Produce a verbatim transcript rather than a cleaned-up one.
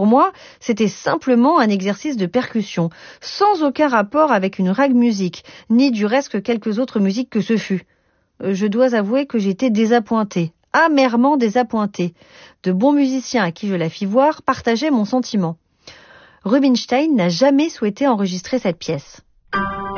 moi, c'était simplement un exercice de percussion, sans aucun rapport avec une rag music, ni du reste que quelques autres musiques que ce fut. Je dois avouer que j'étais désappointée, amèrement désappointée. De bons musiciens à qui je la fis voir partageaient mon sentiment. Rubinstein n'a jamais souhaité enregistrer cette pièce.